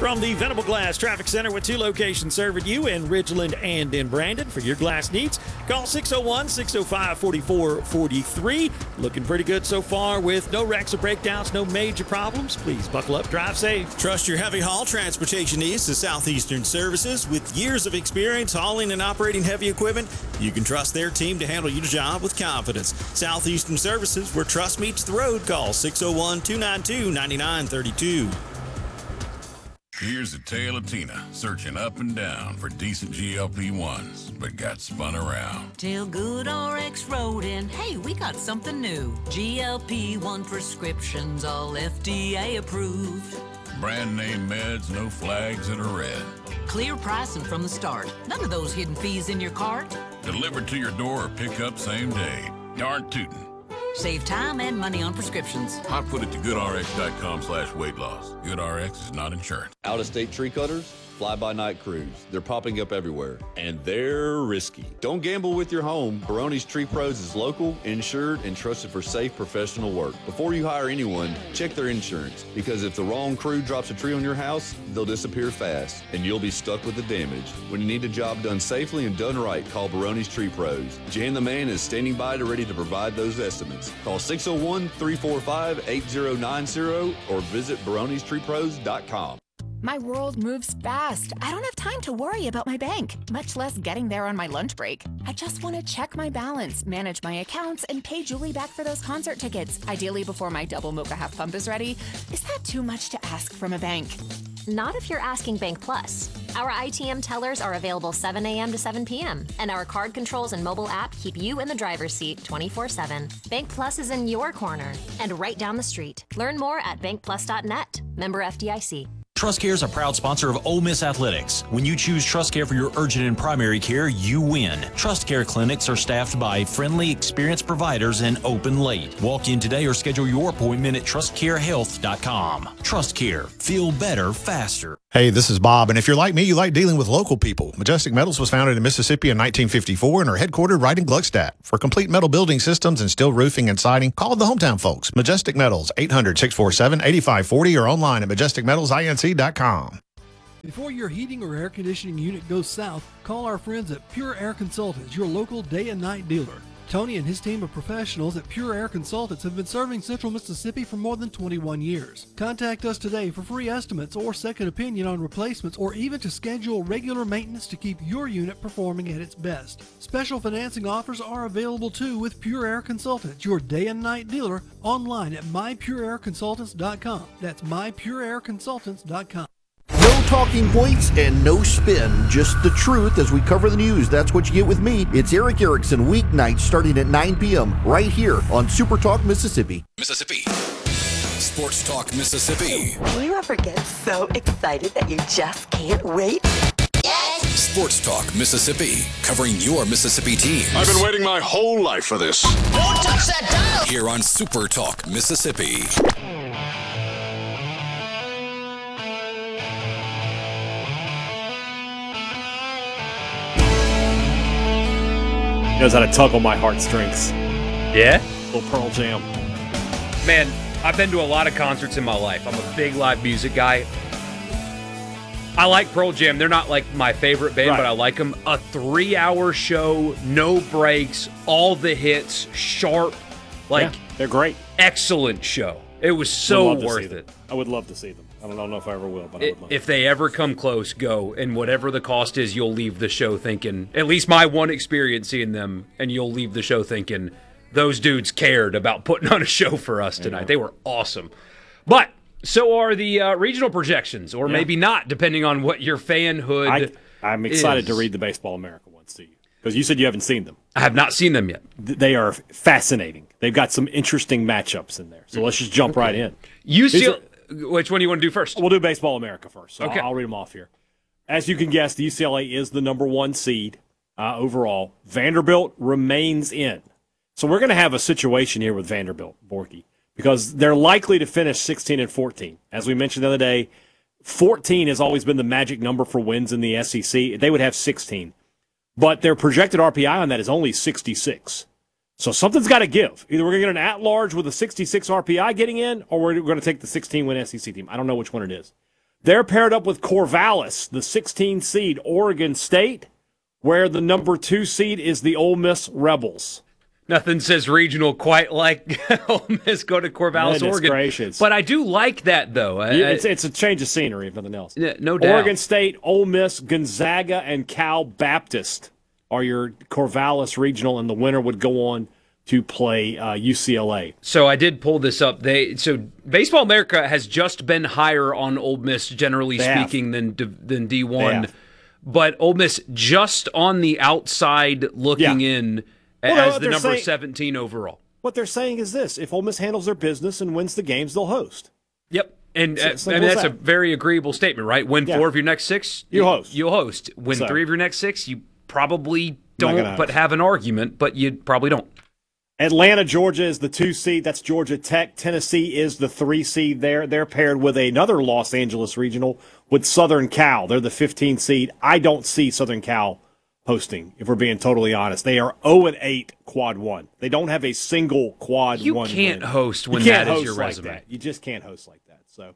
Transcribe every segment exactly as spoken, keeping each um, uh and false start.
From the Venable Glass Traffic Center with two locations serving you in Ridgeland and in Brandon. For your glass needs, call six oh one, six oh five, four four four three. Looking pretty good so far with no wrecks or breakdowns, no major problems. Please buckle up, drive safe. Trust your heavy haul transportation needs to Southeastern Services. With years of experience hauling and operating heavy equipment, you can trust their team to handle your job with confidence. Southeastern Services, where trust meets the road. Call six oh one, two nine two, nine nine three two. Here's the tale of Tina, searching up and down for decent G L P ones, but got spun around. Tell Good R X Road and hey, we got something new. G L P one prescriptions, all F D A approved. Brand name meds, no flags that are red. Clear pricing from the start. None of those hidden fees in your cart. Delivered to your door or pick up same day. Darn tootin'. Save time and money on prescriptions. I'd put it to goodrx.com slash weight loss. GoodRx is not insurance. Out-of-state tree cutters, fly-by-night crews. They're popping up everywhere, and they're risky. Don't gamble with your home. Baroni's Tree Pros is local, insured, and trusted for safe professional work. Before you hire anyone, check their insurance, because if the wrong crew drops a tree on your house, they'll disappear fast, and you'll be stuck with the damage. When you need a job done safely and done right, call Baroni's Tree Pros. Jan the Man is standing by to ready to provide those estimates. Call six oh one, three four five, eight oh nine oh or visit barones tree pros dot com. My world moves fast. I don't have time to worry about my bank, much less getting there on my lunch break. I just want to check my balance, manage my accounts, and pay Julie back for those concert tickets, ideally before my double mocha half pump is ready. Is that too much to ask from a bank? Not if you're asking Bank Plus. Our I T M tellers are available seven a.m. to seven p.m., and our card controls and mobile app keep you in the driver's seat twenty-four seven. Bank Plus is in your corner and right down the street. Learn more at bank plus dot net. Member F D I C. TrustCare is a proud sponsor of Ole Miss Athletics. When you choose TrustCare for your urgent and primary care, you win. TrustCare clinics are staffed by friendly, experienced providers and open late. Walk in today or schedule your appointment at trust care health dot com. TrustCare. Feel better, faster. Hey, this is Bob, and if you're like me, you like dealing with local people. Majestic Metals was founded in Mississippi in nineteen fifty-four and are headquartered right in Gluckstadt. For complete metal building systems and steel roofing and siding, call the hometown folks. Majestic Metals, eight hundred, six four seven, eight five four zero or online at majestic metals inc dot com. Before your heating or air conditioning unit goes south, call our friends at Pure Air Consultants, your local day and night dealer. Tony and his team of professionals at Pure Air Consultants have been serving Central Mississippi for more than twenty-one years. Contact us today for free estimates or second opinion on replacements, or even to schedule regular maintenance to keep your unit performing at its best. Special financing offers are available too with Pure Air Consultants, your day and night dealer, online at my pure air consultants dot com. That's my pure air consultants dot com. No talking points and no spin, just the truth as we cover the news. That's what you get with me. It's Eric Erickson, weeknights starting at nine p.m. right here on Super Talk Mississippi. Mississippi. Sports Talk Mississippi. Do you ever get so excited that you just can't wait? Yes! Sports Talk Mississippi, covering your Mississippi teams. I've been waiting my whole life for this. Don't touch that dial! Here on Super Talk Mississippi. Knows how to tug on my heartstrings. Yeah? Little Pearl Jam. Man, I've been to a lot of concerts in my life. I'm a big live music guy. I like Pearl Jam. They're not like my favorite band, right, but I like them. A three-hour show, no breaks, all the hits, sharp. Like, yeah, they're great. Excellent show. It was so worth it. I would love to see them. I don't know if I ever will, but I would love If they ever come close, go. And whatever the cost is, you'll leave the show thinking, at least my one experience seeing them, and you'll leave the show thinking, those dudes cared about putting on a show for us tonight. Yeah. They were awesome. But so are the uh, regional projections, or yeah. maybe not, depending on what your fanhood I, I'm excited is. to read the Baseball America ones to you, because you said you haven't seen them. I have not seen them yet. They are fascinating. They've got some interesting matchups in there. So let's just jump okay. right in. You see. Which one do you want to do first? We'll do Baseball America first. So okay. I'll, I'll read them off here. As you can guess, the U C L A is the number one seed uh, overall. Vanderbilt remains in. So we're going to have a situation here with Vanderbilt, Borky, because they're likely to finish sixteen and fourteen. As we mentioned the other day, fourteen has always been the magic number for wins in the S E C. They would have sixteen. But their projected R P I on that is only sixty-six. So something's got to give. Either we're going to get an at-large with a sixty-six R P I getting in, or we're going to take the sixteen-win S E C team. I don't know which one it is. They're paired up with Corvallis, the sixteen seed Oregon State, where the number two seed is the Ole Miss Rebels. Nothing says regional quite like Ole Miss go to Corvallis, Goodness Oregon. gracious. But I do like that, though. I, Yeah, it's, it's a change of scenery, if nothing else. Yeah, no doubt. Oregon State, Ole Miss, Gonzaga, and Cal Baptist are your Corvallis regional, and the winner would go on to play uh, U C L A. So I did pull this up. They so Baseball America has just been higher on Ole Miss, generally They speaking, than than D They one. have. But Ole Miss just on the outside looking Yeah. in Well, as what the they're number saying- seventeen overall. What they're saying is this: if Ole Miss handles their business and wins the games, they'll host. Yep. And, So- uh, simple I mean, as that's a that. very agreeable statement, right? Win Yeah. four of your next six, You host. You'll host. Win So- three of your next six, you probably Not don't, gonna but host. have an argument, but you probably don't. Atlanta, Georgia is the two seed. That's Georgia Tech. Tennessee is the three seed there. They're paired with another Los Angeles regional with Southern Cal. They're the fifteen seed. I don't see Southern Cal hosting, if we're being totally honest. They are oh and eight quad one. They don't have a single quad You one can't win. host when you can't that is host your like resume. that. You just can't host like that. So,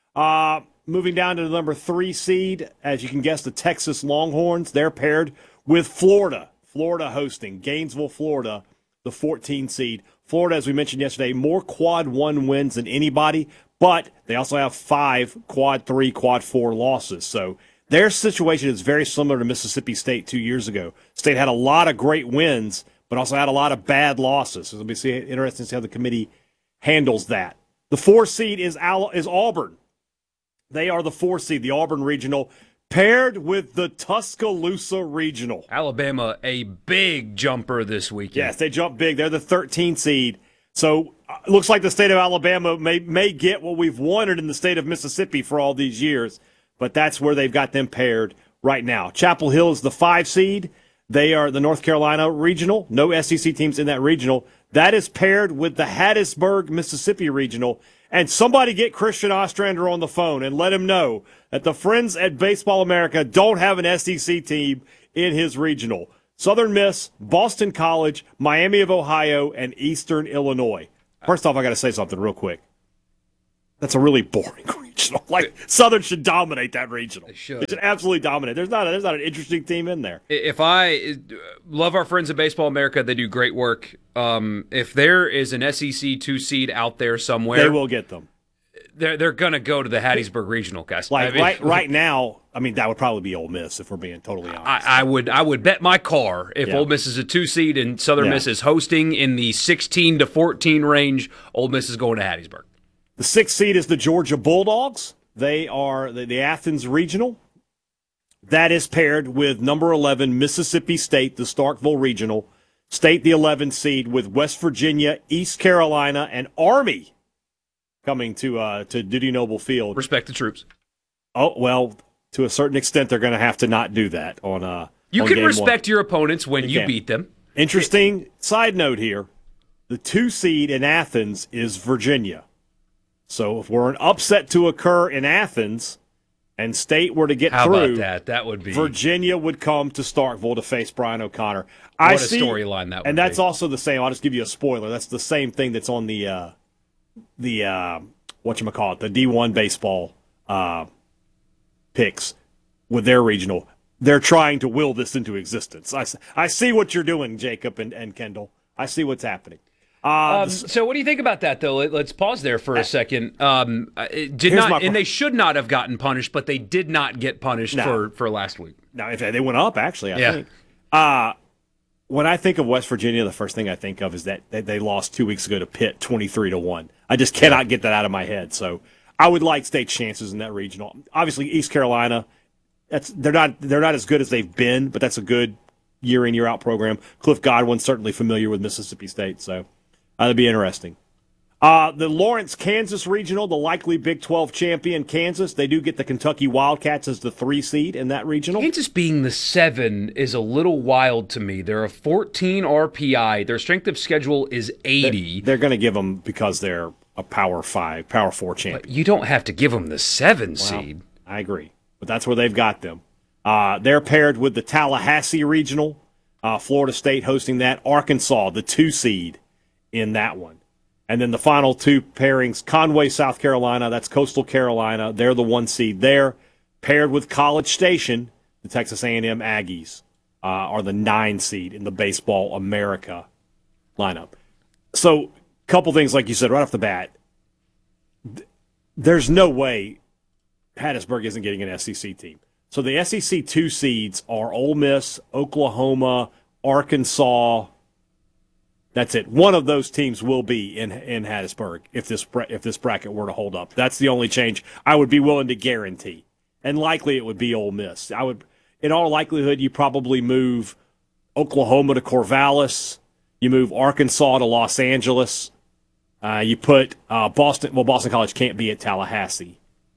uh, moving down to the number three seed, as you can guess, the Texas Longhorns. They're paired with Florida. Florida hosting. Gainesville, Florida, the fourteen seed. Florida, as we mentioned yesterday, more quad one wins than anybody, but they also have five quad three, quad four losses. So their situation is very similar to Mississippi State two years ago. State had a lot of great wins, but also had a lot of bad losses. So it'll be see- interesting to see how the committee handles that. The four seed is Al- is Auburn. They are the four seed, the Auburn Regional, paired with the Tuscaloosa Regional. Alabama, a big jumper this weekend. Yes, they jump big. They're the thirteen seed. So uh, it looks like the state of Alabama may may get what we've wanted in the state of Mississippi for all these years, but that's where they've got them paired right now. Chapel Hill is the five seed. They are the North Carolina Regional. No S E C teams in that regional. That is paired with the Hattiesburg, Mississippi Regional. And somebody get Christian Ostrander on the phone and let him know that the Friends at Baseball America don't have an S E C team in his regional. Southern Miss, Boston College, Miami of Ohio, and Eastern Illinois. First off, I got to say something real quick. That's a really boring regional. Like, Southern should dominate that regional. They should. They should absolutely dominate. There's not, a, there's not an interesting team in there. If I love our friends at Baseball America, they do great work. Um, if there is an S E C two seed out there somewhere, They will get them. They're they're gonna go to the Hattiesburg Regional, guys. Like, I mean, right, right now, I mean, that would probably be Ole Miss if we're being totally honest. I, I would I would bet my car if Yeah. Ole Miss is a two seed and Southern Yeah. Miss is hosting in the sixteen to fourteen range. Ole Miss is going to Hattiesburg. The sixth seed is the Georgia Bulldogs. They are the, the Athens Regional. That is paired with number eleven, Mississippi State, the Starkville Regional. State, the eleventh seed, with West Virginia, East Carolina, and Army coming to uh, to Dudy Noble Field. Respect the troops. Oh, well, to a certain extent, they're going to have to not do that on uh You on can game respect one. your opponents when You you can. beat them. Interesting side note here. The two seed in Athens is Virginia. So if we're an upset to occur in Athens and State were to get How through, about that? That would be Virginia would come to Starkville to face Brian O'Connor. What I a see, storyline that would And that's be. also the same. I'll just give you a spoiler. That's the same thing that's on the uh, the uh, whatchamacallit, the D one baseball uh, picks with their regional. They're trying to will this into existence. I, s- I see what you're doing, Jacob and, and Kendall. I see what's happening. Uh, Um, so what do you think about that, though? Let, let's pause there for a second. Um, it did Here's not, my and pro- they should not have gotten punished, but they did not get punished No. for, for last week. Now, if they went up, actually, I Yeah. think. Uh, when I think of West Virginia, the first thing I think of is that they, they lost two weeks ago to Pitt, twenty-three to one. I just cannot get that out of my head. So I would like State's chances in that regional. Obviously, East Carolina, that's they're not they're not as good as they've been, but that's a good year in year out program. Cliff Godwin's certainly familiar with Mississippi State, so that'd be interesting. Uh, the Lawrence, Kansas regional, the likely Big twelve champion, Kansas. They do get the Kentucky Wildcats as the three seed in that regional. Kansas being the seven is a little wild to me. They're a fourteen R P I. Their strength of schedule is eighty. They're, they're going to give them because they're a Power Five, Power Four champion. But you don't have to give them the seven Well, seed. I agree, but that's where they've got them. Uh, they're paired with the Tallahassee regional. Uh, Florida State hosting that. Arkansas, the two seed in that one. And then the final two pairings, Conway, South Carolina, that's Coastal Carolina. They're the one seed there. Paired with College Station, the Texas A and M Aggies uh, are the nine seed in the Baseball America lineup. So, a couple things, like you said, right off the bat. There's no way Hattiesburg isn't getting an S E C team. So the S E C two seeds are Ole Miss, Oklahoma, Arkansas. That's it. One of those teams will be in in Hattiesburg if this if this bracket were to hold up. That's the only change I would be willing to guarantee. And likely it would be Ole Miss. I would, in all likelihood, you probably move Oklahoma to Corvallis. You move Arkansas to Los Angeles. Uh, you put uh, Boston. Well, Boston College can't be at Tallahassee.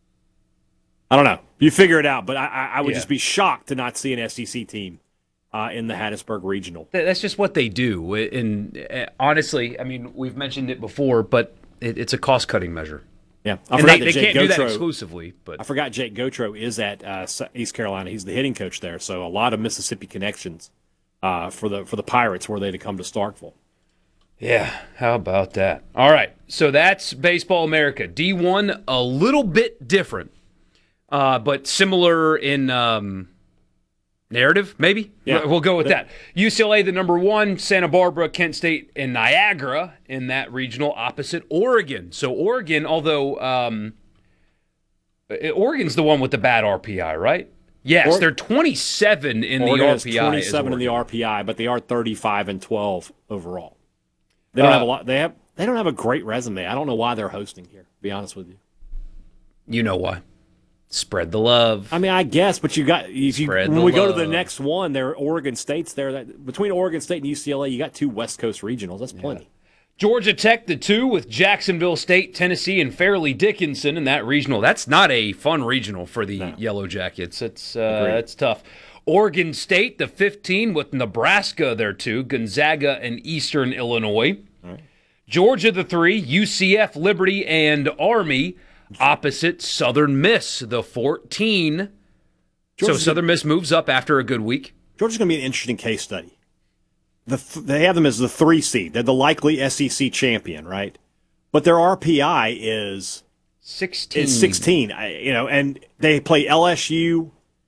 I don't know. You figure it out, but I, I, I would Yeah. just be shocked to not see an S E C team uh, in the Hattiesburg Regional. Th- That's just what they do. And uh, honestly, I mean, we've mentioned it before, but it, it's a cost-cutting measure. Yeah, I And forgot they, that they Jake can't do that Gotro- exclusively. But I forgot Jake Gotro is at uh, East Carolina. He's the hitting coach there, so a lot of Mississippi connections uh, for the for the Pirates were they to come to Starkville. Yeah, how about that? All right, so that's Baseball America. D one, a little bit different, uh, but similar in um, narrative, maybe? Yeah. We'll go with The- that. U C L A, the number one, Santa Barbara, Kent State, and Niagara in that regional opposite Oregon. So Oregon, although um, Oregon's the one with the bad R P I, right? Yes, Or- they're twenty-seven in Oregon the is R P I. twenty-seven in the R P I, but they are thirty-five and twelve overall. They don't Uh, have a lot. They have. They don't have a great resume. I don't know why they're hosting here. To be honest with you. You know why? Spread the love. I mean, I guess, but you got if you, Spread when the we go to the love. next one, there are Oregon State's there. That between Oregon State and U C L A, you got two West Coast regionals. That's plenty. Georgia Tech, the two, with Jacksonville State, Tennessee, and Fairleigh Dickinson in that regional. That's not a fun regional for the Yellow Jackets. It's uh, Agreed. it's tough. Oregon State, the fifteen, with Nebraska there too, Gonzaga and Eastern Illinois. Georgia, the three, U C F, Liberty, and Army, opposite Southern Miss, the fourteen. Georgia's so Southern Miss moves up after a good week. Georgia's going to be an interesting case study. The th- they have them as the three seed. They're the likely S E C champion, right? But their R P I is sixteen. It's sixteen. I, you know, and they play L S U,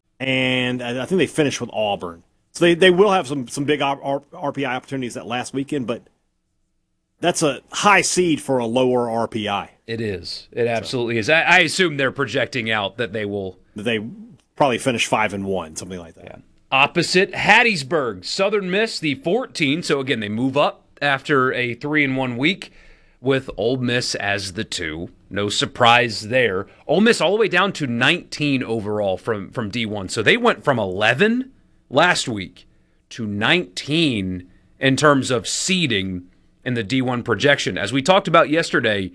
and I think they finished with Auburn. So they, they will have some some big R- R- RPI opportunities that last weekend, but that's a high seed for a lower R P I. It is. It absolutely is. I, I assume they're projecting out that they will. They probably finish five and one, something like that. Yeah. Opposite Hattiesburg, Southern Miss, the fourteen. So again, they move up after a three and one week with Ole Miss as the two. No surprise there. Ole Miss all the way down to nineteen overall from from D one. So they went from eleven last week to nineteen in terms of seeding in the D one projection. As we talked about yesterday,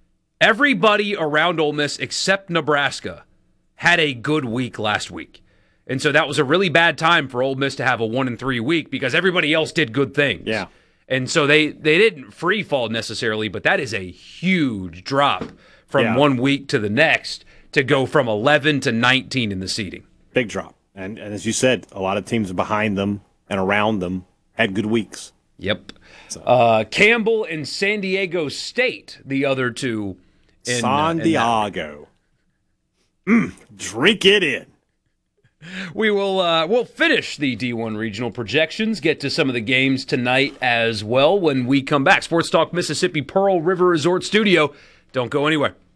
everybody around Ole Miss except Nebraska had a good week last week. And so that was a really bad time for Ole Miss to have a one and three week because everybody else did good things. Yeah. And so they, they didn't free fall necessarily, but that is a huge drop from Yeah. one week to the next to go from eleven to nineteen in the seeding. Big drop. And, and as you said, a lot of teams behind them and around them had good weeks. Yep. Uh, Campbell and San Diego State, the other two. In, San uh, in that- Diego. Mm, drink it in. We will uh, we'll finish the D one regional projections, get to some of the games tonight as well when we come back. Sports Talk Mississippi, Pearl River Resort Studio. Don't go anywhere.